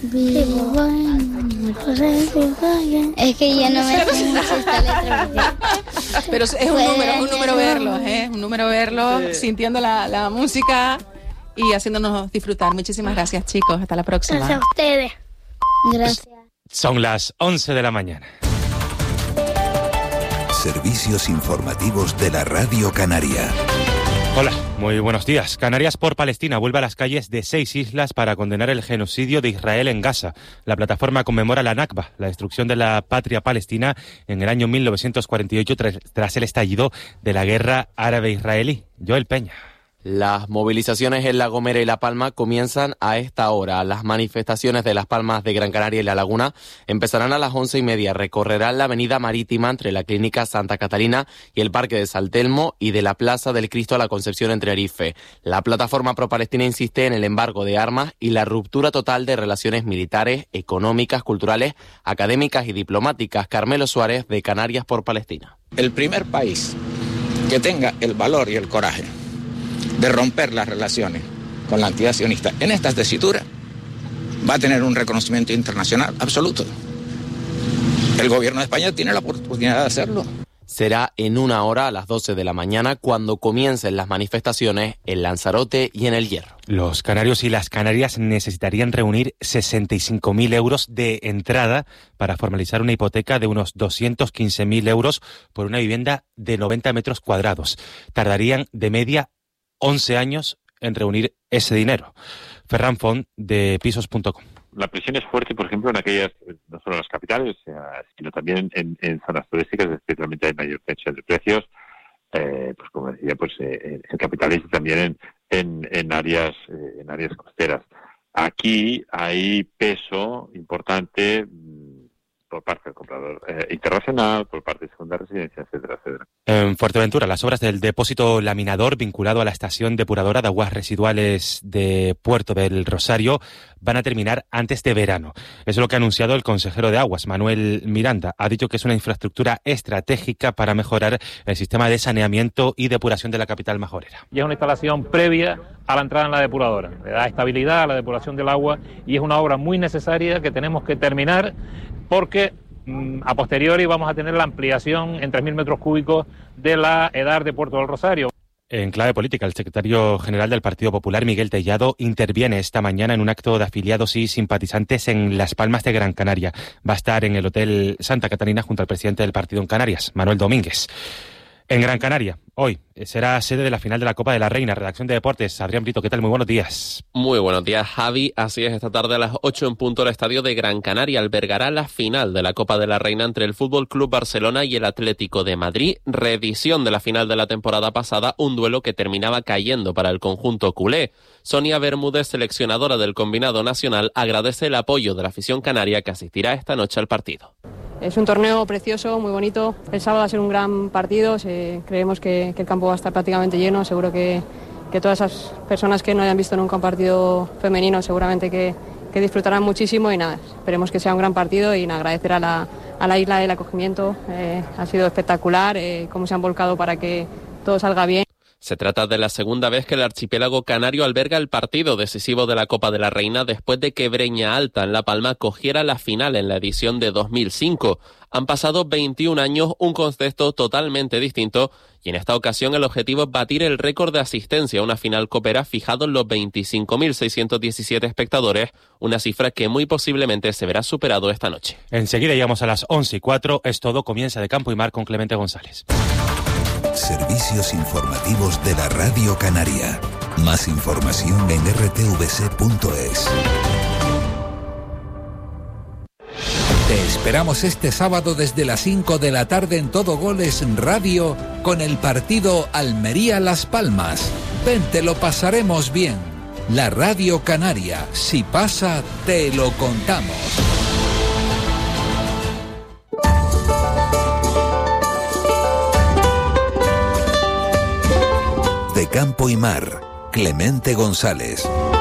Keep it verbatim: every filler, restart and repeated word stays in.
Es que ya no me sé mucho esta letra. Porque... Pero es un número, un número verlo, ¿eh? Un número verlo, sí. Sintiendo la, la música y haciéndonos disfrutar. Muchísimas gracias, chicos. Hasta la próxima. Gracias a ustedes. Gracias. Son las once de la mañana. Servicios informativos de la Radio Canaria. Hola, muy buenos días. Canarias por Palestina vuelve a las calles de seis islas para condenar el genocidio de Israel en Gaza. La plataforma conmemora la Nakba, la destrucción de la patria palestina en el año mil novecientos cuarenta y ocho tras, tras el estallido de la guerra árabe-israelí. Joel Peña. Las movilizaciones en La Gomera y La Palma comienzan a esta hora. Las manifestaciones de Las Palmas de Gran Canaria y La Laguna empezarán a las once y media. Recorrerán la avenida marítima entre la Clínica Santa Catalina y el Parque de Saltelmo y de la Plaza del Cristo a la Concepción en Tenerife. La plataforma pro-palestina insiste en el embargo de armas y la ruptura total de relaciones militares, económicas, culturales, académicas y diplomáticas. Carmelo Suárez, de Canarias por Palestina. El primer país que tenga el valor y el coraje de romper las relaciones con la entidad sionista en estas tesituras va a tener un reconocimiento internacional absoluto. El gobierno de España tiene la oportunidad de hacerlo. Será en una hora a las doce de la mañana cuando comiencen las manifestaciones en Lanzarote y en El Hierro. Los canarios y las canarias necesitarían reunir sesenta y cinco mil euros de entrada para formalizar una hipoteca de unos doscientos quince mil euros por una vivienda de noventa metros cuadrados. Tardarían de media once años en reunir ese dinero. Ferran Font, de pisos punto com. La presión es fuerte, por ejemplo, en aquellas, no solo en las capitales, sino también en, en zonas turísticas, especialmente hay mayor tensión de precios, eh, pues como decía, pues eh, en capitales y también en, en, en áreas eh, en áreas costeras. Aquí hay peso importante por parte del comprador eh, internacional, por parte de segunda residencia, etcétera, etcétera. En Fuerteventura, las obras del depósito laminador vinculado a la estación depuradora de aguas residuales de Puerto del Rosario van a terminar antes de verano. Eso es lo que ha anunciado el consejero de Aguas, Manuel Miranda. Ha dicho que es una infraestructura estratégica para mejorar el sistema de saneamiento y depuración de la capital majorera. Y es una instalación previa a la entrada en la depuradora. Le da estabilidad a la depuración del agua y es una obra muy necesaria que tenemos que terminar porque mmm, a posteriori vamos a tener la ampliación en tres mil metros cúbicos de la EDAR de Puerto del Rosario. En clave política, el secretario general del Partido Popular, Miguel Tellado, interviene esta mañana en un acto de afiliados y simpatizantes en Las Palmas de Gran Canaria. Va a estar en el Hotel Santa Catalina junto al presidente del partido en Canarias, Manuel Domínguez. En Gran Canaria, hoy, será sede de la final de la Copa de la Reina. Redacción de Deportes, Adrián Brito, ¿qué tal? Muy buenos días. Muy buenos días, Javi. Así es, esta tarde a las ocho en punto el estadio de Gran Canaria albergará la final de la Copa de la Reina entre el F C Barcelona y el Atlético de Madrid. Reedición de la final de la temporada pasada, un duelo que terminaba cayendo para el conjunto culé. Sonia Bermúdez, seleccionadora del combinado nacional, agradece el apoyo de la afición canaria que asistirá esta noche al partido. Es un torneo precioso, muy bonito. El sábado va a ser un gran partido. Se, creemos que, que el campo va a estar prácticamente lleno. Seguro que, que todas esas personas que no hayan visto nunca un partido femenino seguramente que, que disfrutarán muchísimo. Y nada, esperemos que sea un gran partido y nada, agradecer a la, a la isla el acogimiento. Eh, ha sido espectacular, eh, cómo se han volcado para que todo salga bien. Se trata de la segunda vez que el archipiélago canario alberga el partido decisivo de la Copa de la Reina después de que Breña Alta en La Palma cogiera la final en la edición de dos mil cinco. Han pasado veintiún años, un contexto totalmente distinto y en esta ocasión el objetivo es batir el récord de asistencia a una final copera fijado en los veinticinco mil seiscientos diecisiete espectadores, una cifra que muy posiblemente se verá superado esta noche. Enseguida llegamos a las once y cuatro, es todo, comienza de Campo y Mar con Clemente González. Servicios informativos de la Radio Canaria. Más información en r t v c punto es. Te esperamos este sábado desde las cinco de la tarde en Todo Goles Radio con el partido Almería-Las Palmas. Ven, te lo pasaremos bien. La Radio Canaria, si pasa, te lo contamos. De Campo y Mar, Clemente González.